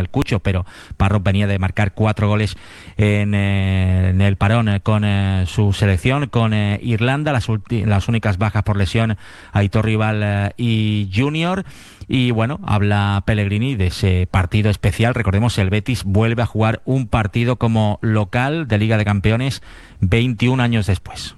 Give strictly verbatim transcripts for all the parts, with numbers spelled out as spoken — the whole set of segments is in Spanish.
el Cucho, pero Parrot venía de marcar cuatro goles en, eh, en el parón eh, con eh, su selección, con eh, Irlanda, las, ulti- las únicas bajas por lesión, Aitor Rival eh, y Junior. Y bueno, habla Pellegrini de ese partido especial. Recordemos, el Betis vuelve a jugar un partido como local de Liga de Campeones veintiún años después.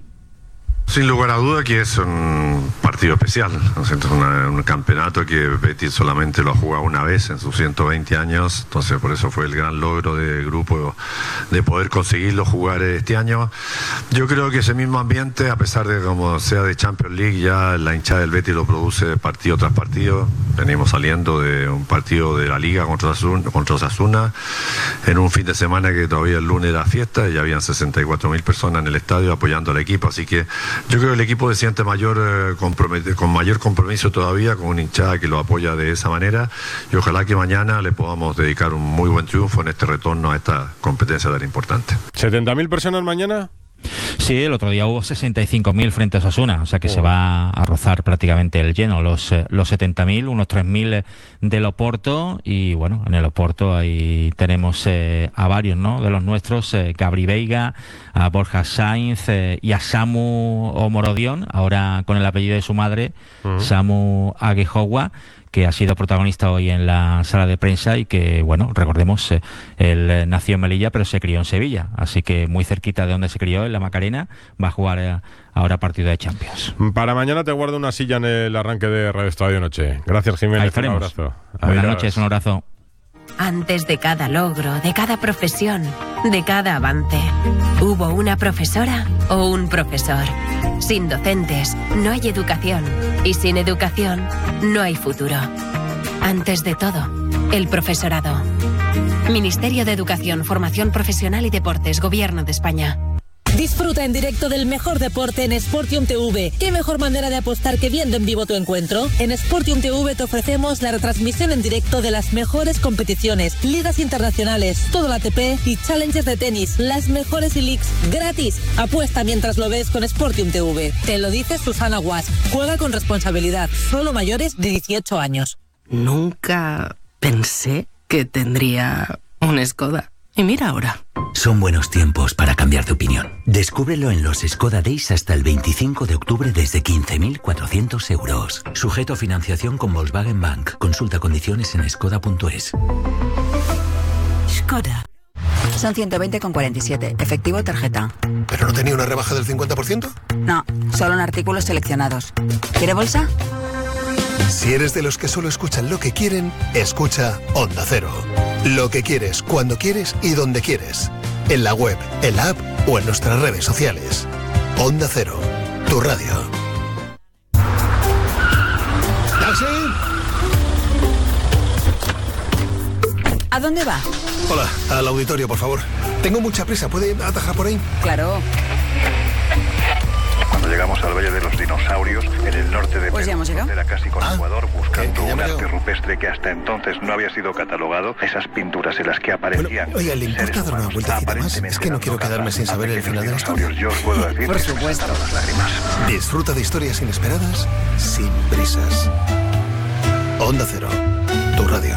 Sin lugar a duda que es un partido especial, ¿no? Es una, un campeonato que Betis solamente lo ha jugado una vez en sus ciento veinte años, entonces por eso fue el gran logro del grupo de poder conseguirlo jugar este año. Yo creo que ese mismo ambiente, a pesar de como sea de Champions League, ya la hinchada del Betis lo produce partido tras partido. Venimos saliendo de un partido de la Liga contra Osasuna, contra Osasuna en un fin de semana que todavía el lunes era fiesta y ya habían sesenta y cuatro mil personas en el estadio apoyando al equipo, así que yo creo que el equipo se siente mayor, eh, compromet- con mayor compromiso todavía, con una hinchada que lo apoya de esa manera, y ojalá que mañana le podamos dedicar un muy buen triunfo en este retorno a esta competencia tan importante. ¿setenta mil personas mañana? Sí, el otro día hubo sesenta y cinco mil frente a Osasuna, o sea que oh. se va a rozar prácticamente el lleno, los, los setenta mil, unos tres mil del Oporto, y bueno, en el Oporto ahí tenemos eh, a varios, ¿no?, de los nuestros, eh, Gabri Veiga, a Borja Sainz eh, y a Samu Omorodion, ahora con el apellido de su madre, uh-huh. Samu Aguejowa, que ha sido protagonista hoy en la sala de prensa y que, bueno, recordemos, eh, él eh, nació en Melilla pero se crió en Sevilla, así que muy cerquita de donde se crió, en la Macarena, va a jugar eh, ahora partido de Champions. Para mañana te guardo una silla en el arranque de Radio Estadio Noche. Gracias, Jiménez. Un abrazo. Buenas noches, un abrazo. Antes de cada logro, de cada profesión, de cada avance, hubo una profesora o un profesor. Sin docentes no hay educación y sin educación no hay futuro. Antes de todo, el profesorado. Ministerio de Educación, Formación Profesional y Deportes, Gobierno de España. Disfruta en directo del mejor deporte en Sportium T V. ¿Qué mejor manera de apostar que viendo en vivo tu encuentro? En Sportium T V te ofrecemos la retransmisión en directo de las mejores competiciones, ligas internacionales, todo el A T P y Challengers de tenis, las mejores e-leagues gratis. Apuesta mientras lo ves con Sportium T V. Te lo dice Susana Guas. Juega con responsabilidad. Solo mayores de dieciocho años. Nunca pensé que tendría un Skoda. Y mira ahora. Son buenos tiempos para cambiar de opinión. Descúbrelo en los Skoda Days hasta el veinticinco de octubre desde quince mil cuatrocientos euros. Sujeto a financiación con Volkswagen Bank. Consulta condiciones en skoda punto es. Skoda. Son ciento veinte con cuarenta y siete. Efectivo o tarjeta. ¿Pero no tenía una rebaja del cincuenta por ciento? No, solo en artículos seleccionados. ¿Quiere bolsa? Si eres de los que solo escuchan lo que quieren, escucha Onda Cero. Lo que quieres, cuando quieres y donde quieres. En la web, en la app o en nuestras redes sociales. Onda Cero, tu radio. ¿Taxi? ¿A dónde va? Hola, al auditorio, por favor. Tengo mucha prisa, ¿puede atajar por ahí? Claro. Cuando llegamos al Valle de los Dinosaurios, en el norte de pues Perú, era casi con ah, Ecuador, buscando que, un arte rupestre que hasta entonces no había sido catalogado, esas pinturas en las que aparecían. Bueno, oiga, ¿le importa dar una vueltecita más? Es que no quiero quedarme sin saber el final de la historia. Yo os puedo decir por supuesto. Las lágrimas. Disfruta de historias inesperadas, sin prisas. Onda Cero, tu radio.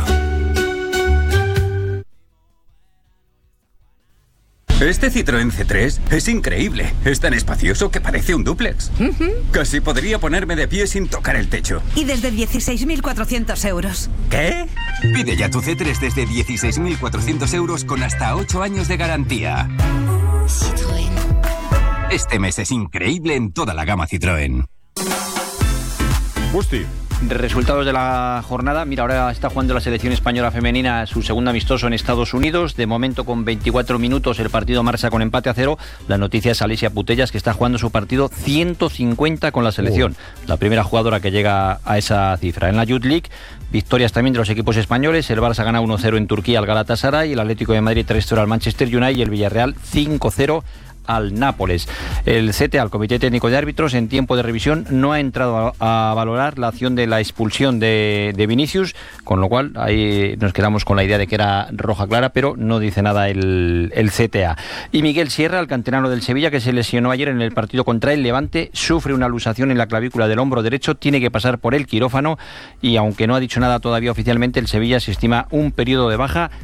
Este Citroën C tres es increíble. Es tan espacioso que parece un dúplex. Uh-huh. Casi podría ponerme de pie sin tocar el techo. Y desde dieciséis mil cuatrocientos euros. ¿Qué? Pide ya tu C tres desde dieciséis mil cuatrocientos euros con hasta ocho años de garantía. Citroën. Este mes es increíble en toda la gama Citroën. Busti. Resultados de la jornada. Mira, ahora está jugando la selección española femenina su segundo amistoso en Estados Unidos. De momento, con veinticuatro minutos, el partido marcha con empate a cero. La noticia es Alicia Putellas, que está jugando su partido ciento cincuenta con la selección. Uh. La primera jugadora que llega a esa cifra. En la Youth League, victorias también de los equipos españoles. El Barça gana uno cero en Turquía al Galatasaray. El Atlético de Madrid tres cero al Manchester United. Y el Villarreal cinco cero al Nápoles. El C T A, el Comité Técnico de Árbitros, en tiempo de revisión no ha entrado a, a valorar la acción de la expulsión de, de Vinicius, con lo cual ahí nos quedamos con la idea de que era roja clara, pero no dice nada el, el C T A. Y Miguel Sierra, el canterano del Sevilla, que se lesionó ayer en el partido contra el Levante, sufre una luxación en la clavícula del hombro derecho, tiene que pasar por el quirófano y aunque no ha dicho nada todavía oficialmente, el Sevilla se estima un periodo de baja